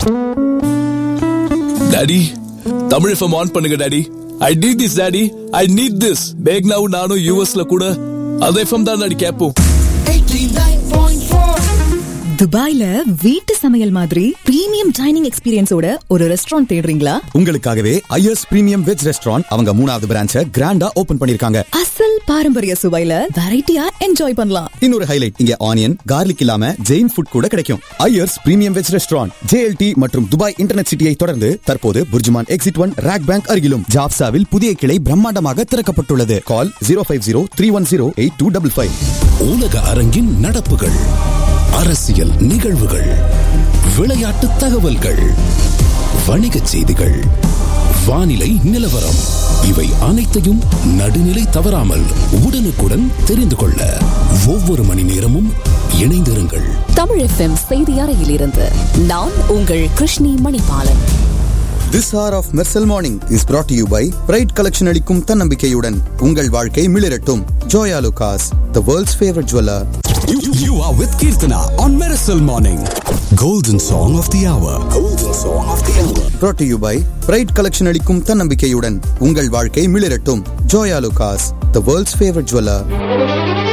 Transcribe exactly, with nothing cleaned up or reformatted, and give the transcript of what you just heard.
Daddy Tamil FM on பண்ணுங்க daddy. I need this daddy. I need this. பேக்னாவும் நானும் யூஎஸ்ல கூட அதே எஃப்எம் தான் டாடி கேட்போம். துபாய்ல வீட்டு சமையல் மாதிரி பிரீமியம் டைனிங் எக்ஸ்பீரியன்ஸோட ஒரு ரெஸ்டாரண்ட் தேடுறீங்களா? உங்களுக்காகவே ஐயர்ஸ் பிரீமியம் வெஜ் ரெஸ்டாரண்ட் அவங்க மூணாவது பிரான்ச்ச கிராண்டா ஓபன் பண்ணிருக்காங்க. அசல் பாரம்பரிய சுவையில வெரைட்டியா என்ஜாய் பண்ணலாம். இன்னொரு ஹைலைட், இங்க ஆனியன் கார்லிக் இல்லாம ஜெயின் ஃபுட் கூட கிடைக்கும். Iyers premium veg restaurant JLT மற்றும் துபாய் இன்டர்நெட் சிட்டியை தொடர்ந்து தற்போது BurJuman exit one rock bank அருகிலும் ஜாப்சாவில் புதிய கிளை பிரம்மாண்டமாக திறக்கப்பட்டுள்ளது. கால் zero five zero three one zero eight two double five. உலக அரங்கின் நடப்புகள், அரசியல் நிகழ்வுகள், விளையாட்டு தகவல்கள், வணிகச் செய்திகள், வானிலை நிலவரம், இவை அனைத்தையும் நடுநிலை தவறாமல் உடனுக்குடன் தெரிந்து கொள்ள ஒவ்வொரு மணி நேரமும் இணைந்திருங்கள். தமிழ் எஃப்எம் செய்தி அறையிலிருந்து நான் உங்கள் Krishni Manibalan. This hour of Mersal Morning is brought to you by Pride Collection அளிக்கும் தன்னம்பிக்கையுடன் உங்கள் வாழ்க்கை மிளிரட்டும். Joya Lucas, the world's favorite jeweler. You, you are with Kirtana on Mersal Morning. Golden song of the hour. Golden song of the hour. Brought to you by Pride Collection அளிக்கும் தன்னம்பிக்கையுடன் உங்கள் வாழ்க்கை மிளிரட்டும். Joya Lucas, the world's favorite jeweler.